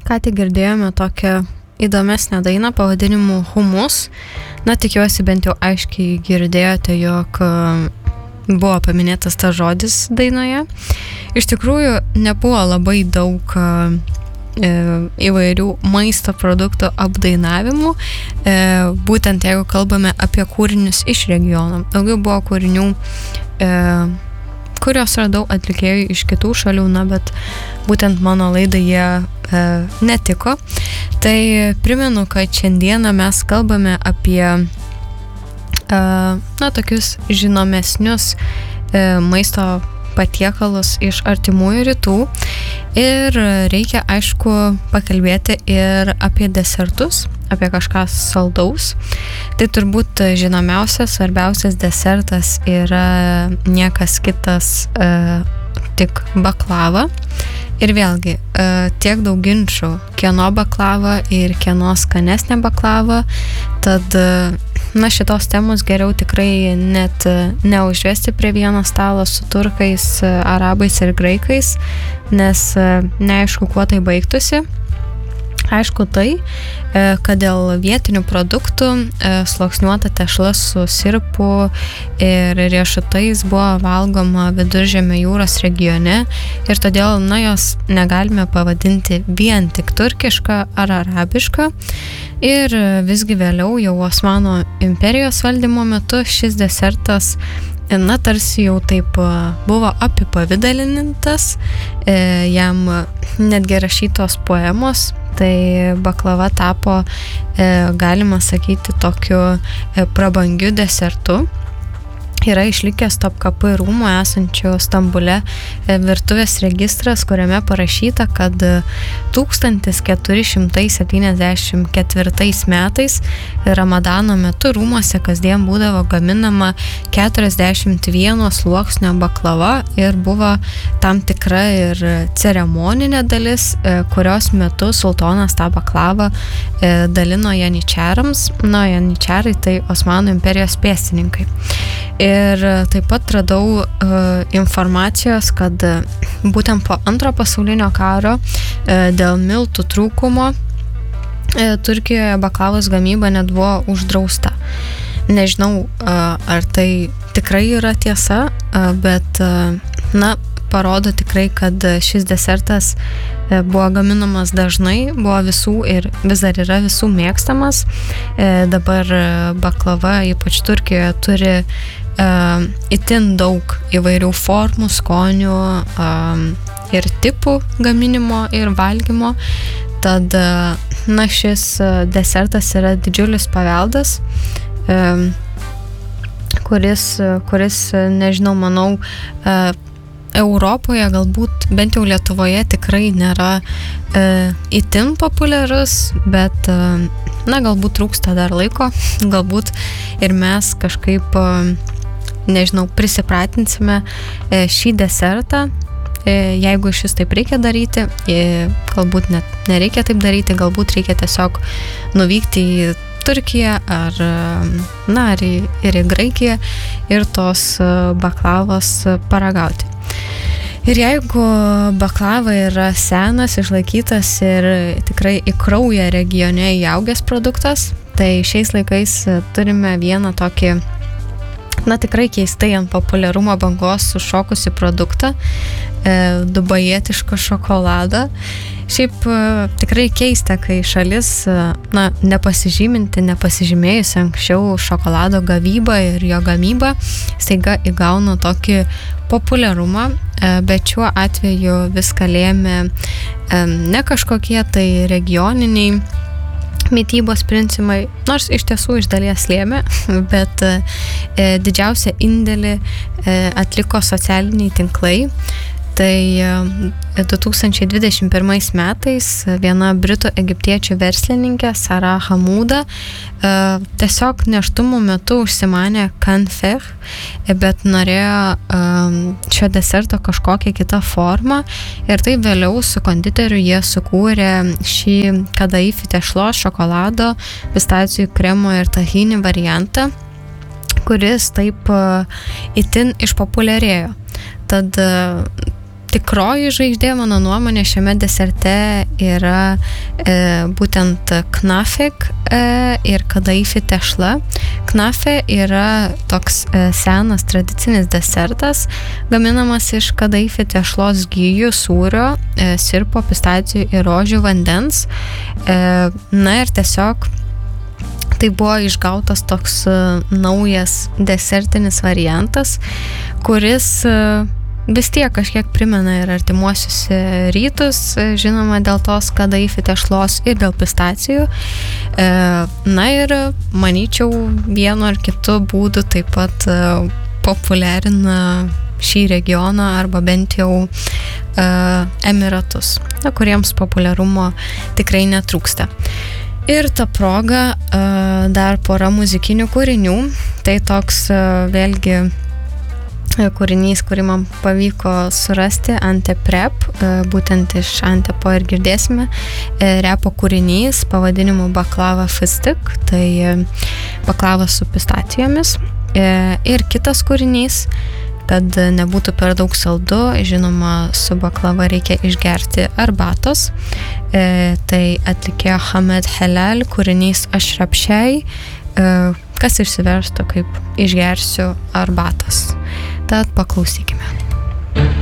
ką tik girdėjome tokią įdomesnę dainą pavadinimu Humus. Na, tikiuosi bent jau aiškiai girdėjote, jog buvo paminėtas tas žodis dainoje. Iš tikrųjų, nebuvo labai daug įvairių maisto produktų apdainavimų, būtent jeigu kalbame apie kūrinius iš regiono. Daugiau buvo kūrinių, kurios radau atlikėjų iš kitų šalių, na, bet būtent mano laidai jie netiko. Tai primenu, kad šiandieną mes kalbame apie tokius žinomesnius maisto patiekalus iš artimųjų rytų ir reikia, aišku, pakalbėti ir apie desertus, apie kažką saldaus. Tai turbūt žinomiausias, svarbiausias desertas yra niekas kitas, tik baklava. Ir vėlgi, tiek daug ginčų, kieno baklava ir kieno skanesnė baklava, tad šitos temos geriau tikrai net neužvesti prie vieno stalo su turkais, arabais ir graikais, nes neaišku, kuo tai baigtųsi. Aišku tai, kad dėl vietinių produktų sluoksniuota tešla su sirupu ir riešutais buvo valgoma Viduržemio jūros regione ir todėl, jos negalime pavadinti vien tik turkiška ar arabiška. Ir visgi vėliau jau Osmanų imperijos valdymo metu šis desertas tarsi jau taip buvo apipavidalintas, jam netgi rašytos poemos, tai baklava tapo, galima sakyti, tokiu prabangiu desertu. Yra išlikęs Topkapı rūmų esančio Stambule virtuvės registras, kuriame parašyta, kad 1474 metais Ramadano metu rūmuose kasdien būdavo gaminama 41 sluoksnio baklava ir buvo tam tikra ir ceremoninė dalis, kurios metu sultonas tą baklavą dalino janičiarams. Janičiarai tai Osmanų imperijos pėstininkai. Ir taip pat radau informacijos, kad būtent po Antrojo pasaulinio karo dėl miltų trūkumo Turkijoje baklavos gamyba net buvo uždrausta. Nežinau, ar tai tikrai yra tiesa, bet parodo tikrai, kad šis desertas buvo gaminamas dažnai, buvo visų ir vis dar yra visų mėgstamas. Dabar baklava, ypač Turkijoje, turi itin daug įvairių formų, skonių ir tipų gaminimo ir valgymo. Tad šis desertas yra didžiulis paveldas, kuris nežinau, manau, Europoje, galbūt bent jau Lietuvoje tikrai nėra itin populiarus, bet galbūt trūksta dar laiko, galbūt ir mes kažkaip prisipratinsime šį desertą, jeigu iš vis taip reikia daryti, galbūt net nereikia taip daryti, galbūt reikia tiesiog nuvykti į Turkiją ar ir į Graikiją ir tos baklavos paragauti. Ir jeigu baklava yra senas, išlaikytas ir tikrai į kraują regione įaugęs produktas, tai šiais laikais turime vieną tokį tikrai keistai ant populiarumo bangos sušokusi produktą, dubajietišką šokoladą. Šiaip tikrai keista, kai šalis, nepasižymėjusi anksčiau šokolado gavybą ir jo gamybą, staiga įgauna tokį populiarumą, bet šiuo atveju viską lėmė ne kažkokie tai regioniniai mitybos principai, nors iš tiesų iš dalies lėmė, bet didžiausią indėlį atliko socialiniai tinklai. Tai 2021 metais viena britų egiptiečių verslininkė Sara Hamuda tiesiog nėštumo metu užsimanė kanfeh, bet norėjo šio deserto kažkokią kitą formą ir tai vėliau su konditeriu jie sukūrė šį kadaifi tešlos, šokolado, pistacijų kremo ir tahini variantą, kuris taip itin išpopuliarėjo. Tad tikroji žvaigždė, mano nuomonė, šiame deserte yra būtent knafek ir kadaifi tešla. Knafe yra toks senas tradicinis desertas, gaminamas iš kadaifi tešlos gijų, sūrio, sirpo, pistacijų ir rožių vandens. Na ir tiesiog tai buvo išgautas toks naujas desertinis variantas, kuris vis tiek kažkiek primena ir artimuosius rytus, žinoma, dėl tos kadaifi tešlos ir dėl pistacijų. Na ir manyčiau, vienu ar kitu būdu taip pat populiarina šį regioną arba bent jau Emiratus, kuriems populiarumo tikrai netrūksta. Ir ta proga dar pora muzikinių kūrinių. Tai toks vėlgi kūrinys, kurį man pavyko surasti, Anteprep, būtent iš Antepo ir girdėsime. Repo kūrinys pavadinimu Baklava Fıstık, tai baklava su pistacijomis. Ir kitas kūrinys, kad nebūtų per daug saldu, žinoma, su baklava reikia išgerti arbatos. Tai atlikėjo Hamed Helal, kūrinys Ašrapšiai, kas išsiverstų kaip išgersiu arbatos. Tad paklausykime.